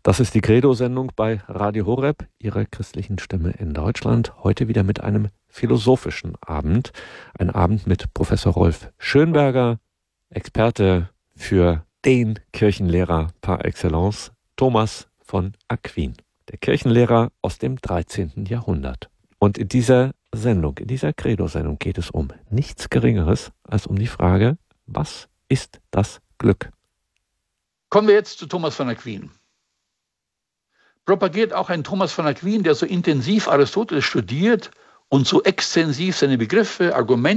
Das ist die Credo-Sendung bei Radio Horeb, Ihrer christlichen Stimme in Deutschland. Heute wieder mit einem philosophischen Abend. Ein Abend mit Professor Rolf Schönberger, Experte für den Kirchenlehrer par excellence, Thomas von Aquin. Der Kirchenlehrer aus dem 13. Jahrhundert. Und in dieser Sendung, in dieser Credo-Sendung geht es um nichts Geringeres als um die Frage, was ist das Glück? Kommen wir jetzt zu Thomas von Aquin. Propagiert auch ein Thomas von Aquin, der so intensiv Aristoteles studiert und so extensiv seine Begriffe, Argumente